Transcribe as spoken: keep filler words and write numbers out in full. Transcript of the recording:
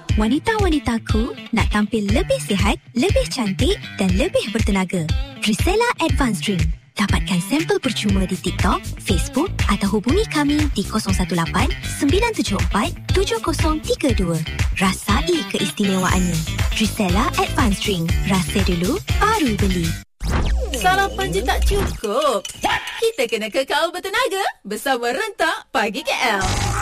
Wanita-wanitaku nak tampil lebih sihat, lebih cantik dan lebih bertenaga. Trisella Advanced Drink. Dapatkan sampel percuma di TikTok, Facebook atau hubungi kami di kosong satu lapan sembilan tujuh empat tujuh kosong tiga dua. Rasai keistimewaannya. Trisella Advanced Drink. Rasa dulu, baru beli. Sarapan je tak cukup. Kita kena kekal bertenaga bersama Rentak Pagi K L.